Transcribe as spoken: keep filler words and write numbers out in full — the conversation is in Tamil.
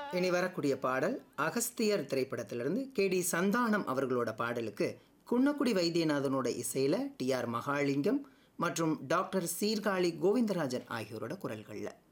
இனி வரக்கூடிய பாடல் அகஸ்தியர் திரைப்படத்திலிருந்து கே டி சந்தானம் அவர்களோட பாடலுக்கு குன்னக்குடி வைத்தியநாதனோட இசையில் டி ஆர் மகாலிங்கம் மற்றும் டாக்டர் சீர்காழி கோவிந்தராஜன் ஆகியோரோட குரல்களில்